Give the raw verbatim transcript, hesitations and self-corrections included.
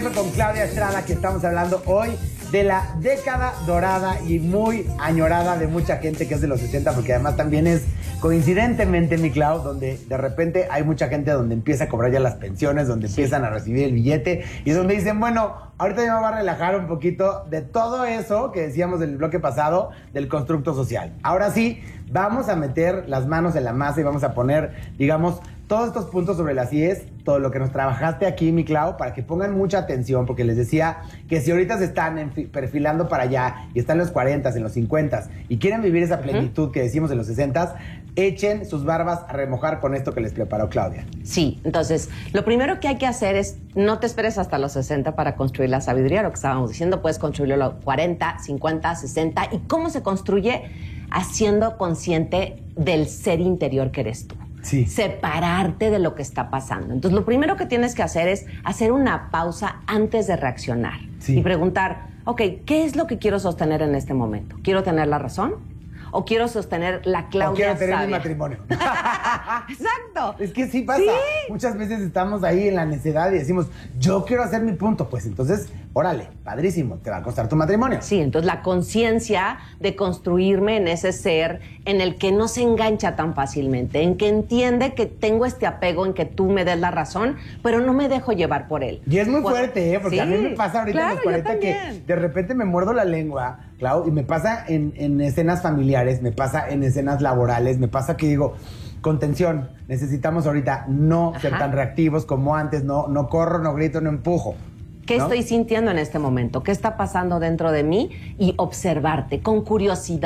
Con Claudia Estrada, que estamos hablando hoy de la década dorada y muy añorada de mucha gente que es de los sesenta, porque además también es coincidentemente, mi Clau, donde de repente hay mucha gente donde empieza a cobrar ya las pensiones, donde sí. empiezan a recibir el billete y donde dicen, bueno, ahorita ya me voy a relajar un poquito de todo eso que decíamos del bloque pasado del constructo social. Ahora sí, vamos a meter las manos en la masa y vamos a poner, digamos, todos estos puntos sobre las IES, todo lo que nos trabajaste aquí, mi Clau, para que pongan mucha atención, porque les decía que si ahorita se están perfilando para allá y están en los cuarenta, en los cincuenta y quieren vivir esa plenitud uh-huh. que decimos en los sesenta, echen sus barbas a remojar con esto que les preparó Claudia. Sí, entonces, lo primero que hay que hacer es no te esperes hasta los sesenta para construir la sabiduría, lo que estábamos diciendo, puedes construirlo a los cuarenta, cincuenta, sesenta. ¿Y cómo se construye? Haciendo consciente del ser interior que eres tú. Sí. Separarte de lo que está pasando. Entonces, lo primero que tienes que hacer es hacer una pausa antes de reaccionar. Sí. Y preguntar, ok, ¿qué es lo que quiero sostener en este momento? ¿Quiero tener la razón? ¿O quiero sostener la Claudia o quiero tener sabia? mi matrimonio. Exacto. Es que sí pasa. ¿Sí? Muchas veces estamos ahí en la necedad y decimos, yo quiero hacer mi punto. Pues entonces, órale, padrísimo, te va a costar tu matrimonio. Sí, entonces la conciencia de construirme en ese ser en el que no se engancha tan fácilmente, en que entiende que tengo este apego en que tú me des la razón, pero no me dejo llevar por él. Y es muy Cuando... fuerte, ¿eh? Porque sí, a mí me pasa ahorita claro, en los cuarenta que de repente me muerdo la lengua, Clau, y me pasa en, en escenas familiares, me pasa en escenas laborales, me pasa que digo, contención, necesitamos ahorita no Ajá. ser tan reactivos como antes, no, no corro, no grito, no empujo. ¿Qué ¿no? estoy sintiendo en este momento? ¿Qué está pasando dentro de mí? Y observarte con curiosidad.